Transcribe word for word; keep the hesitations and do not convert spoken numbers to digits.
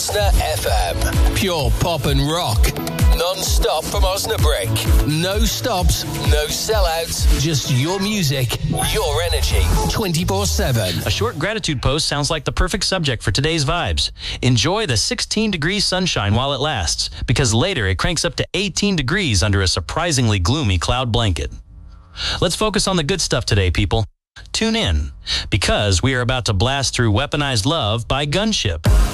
Osna F M. Pure pop and rock. Non-stop from Osnabrück. No stops, no sellouts. Just your music, your energy. twenty-four seven. A short gratitude post sounds like the perfect subject for today's vibes. Enjoy the sixteen degree sunshine while it lasts, because later it cranks up to eighteen degrees under a surprisingly gloomy cloud blanket. Let's focus on the good stuff today, people. Tune in, because we are about to blast through Weaponized Love by Gunship.